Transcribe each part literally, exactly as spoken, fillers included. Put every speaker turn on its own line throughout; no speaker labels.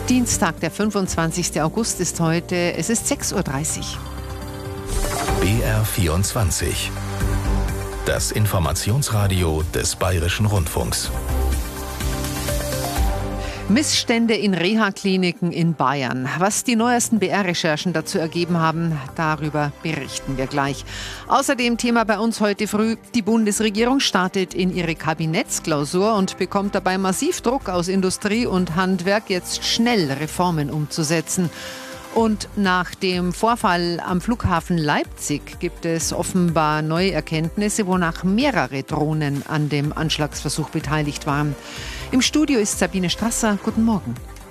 Dienstag, der fünfundzwanzigster August ist heute. Es ist sechs Uhr dreißig.
B R vierundzwanzig. Das Informationsradio des Bayerischen Rundfunks.
Missstände in Reha-Kliniken in Bayern. Was die neuesten B R-Recherchen dazu ergeben haben, darüber berichten wir gleich. Außerdem Thema bei uns heute früh: Die Bundesregierung startet in ihre Kabinettsklausur und bekommt dabei massiv Druck aus Industrie und Handwerk, jetzt schnell Reformen umzusetzen. Und nach dem Vorfall am Flughafen Leipzig gibt es offenbar neue Erkenntnisse, wonach mehrere Drohnen an dem Anschlagsversuch beteiligt waren. Im Studio ist Sabine Strasser. Guten Morgen.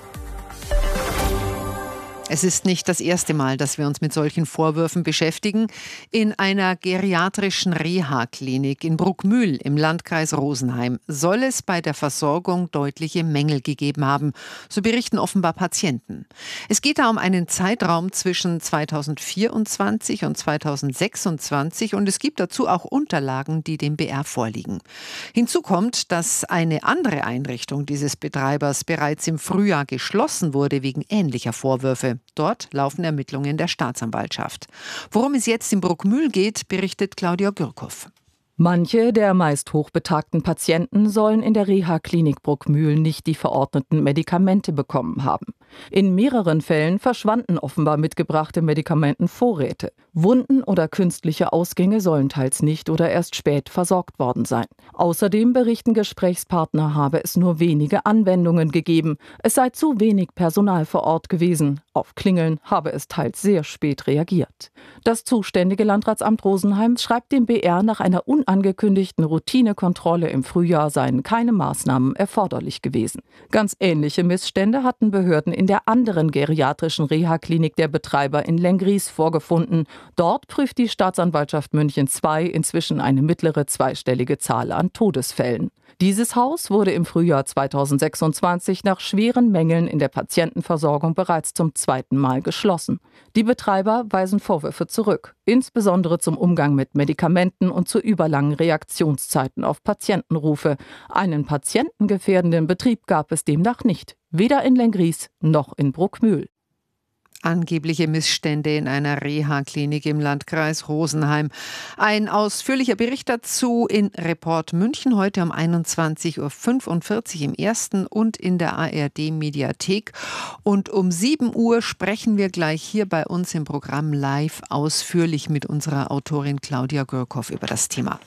Es ist nicht das erste Mal, dass wir uns mit solchen Vorwürfen beschäftigen. In einer geriatrischen Reha-Klinik in Bruckmühl im Landkreis Rosenheim soll es bei der Versorgung deutliche Mängel gegeben haben. So berichten offenbar Patienten. Es geht da um einen Zeitraum zwischen zweitausendvierundzwanzig und zweitausendsechsundzwanzig und es gibt dazu auch Unterlagen, die dem B R vorliegen. Hinzu kommt, dass eine andere Einrichtung dieses Betreibers bereits im Frühjahr geschlossen wurde wegen ähnlicher Vorwürfe. Dort laufen Ermittlungen der Staatsanwaltschaft. Worum es jetzt in Bruckmühl geht, berichtet Claudia Gürkow.
Manche der meist hochbetagten Patienten sollen in der Reha-Klinik Bruckmühl nicht die verordneten Medikamente bekommen haben. In mehreren Fällen verschwanden offenbar mitgebrachte Medikamentenvorräte. Wunden oder künstliche Ausgänge sollen teils nicht oder erst spät versorgt worden sein. Außerdem berichten Gesprächspartner, habe es nur wenige Anwendungen gegeben. Es sei zu wenig Personal vor Ort gewesen. Auf Klingeln habe es teils sehr spät reagiert. Das zuständige Landratsamt Rosenheim schreibt dem B R, nach einer unangekündigten Routinekontrolle im Frühjahr seien keine Maßnahmen erforderlich gewesen. Ganz ähnliche Missstände hatten Behörden in der anderen geriatrischen Reha-Klinik der Betreiber in Lenggries vorgefunden. Dort prüft die Staatsanwaltschaft München zwei inzwischen eine mittlere zweistellige Zahl an Todesfällen. Dieses Haus wurde im Frühjahr zweitausendsechsundzwanzig nach schweren Mängeln in der Patientenversorgung bereits zum zweiten Mal geschlossen. Die Betreiber weisen Vorwürfe zurück, insbesondere zum Umgang mit Medikamenten und zu überlangen Reaktionszeiten auf Patientenrufe. Einen patientengefährdenden Betrieb gab es demnach nicht, weder in Lenggries noch in Bruckmühl.
Angebliche Missstände in einer Reha-Klinik im Landkreis Rosenheim. Ein ausführlicher Bericht dazu in Report München heute um einundzwanzig Uhr fünfundvierzig im ersten und in der A R D-Mediathek. Und um sieben Uhr sprechen wir gleich hier bei uns im Programm live ausführlich mit unserer Autorin Claudia Gürkow über das Thema.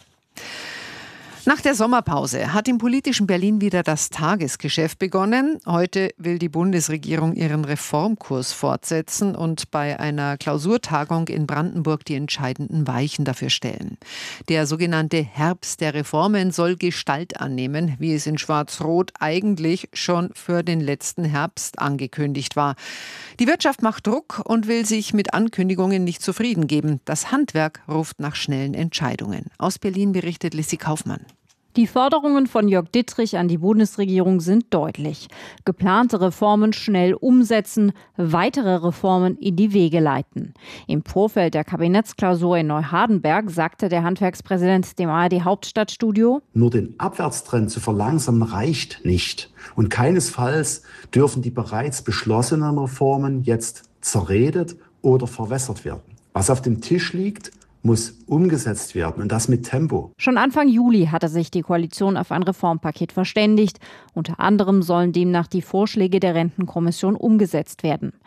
Nach der Sommerpause hat im politischen Berlin wieder das Tagesgeschäft begonnen. Heute will die Bundesregierung ihren Reformkurs fortsetzen und bei einer Klausurtagung in Brandenburg die entscheidenden Weichen dafür stellen. Der sogenannte Herbst der Reformen soll Gestalt annehmen, wie es in Schwarz-Rot eigentlich schon für den letzten Herbst angekündigt war. Die Wirtschaft macht Druck und will sich mit Ankündigungen nicht zufrieden geben. Das Handwerk ruft nach schnellen Entscheidungen. Aus Berlin berichtet Lissi Kaufmann.
Die Forderungen von Jörg Dittrich an die Bundesregierung sind deutlich. Geplante Reformen schnell umsetzen, weitere Reformen in die Wege leiten. Im Vorfeld der Kabinettsklausur in Neuhardenberg sagte der Handwerkspräsident dem A R D-Hauptstadtstudio:
Nur den Abwärtstrend zu verlangsamen reicht nicht. Und keinesfalls dürfen die bereits beschlossenen Reformen jetzt zerredet oder verwässert werden. Was auf dem Tisch liegt, muss umgesetzt werden, und das mit Tempo.
Schon Anfang Juli hatte sich die Koalition auf ein Reformpaket verständigt. Unter anderem sollen demnach die Vorschläge der Rentenkommission umgesetzt werden.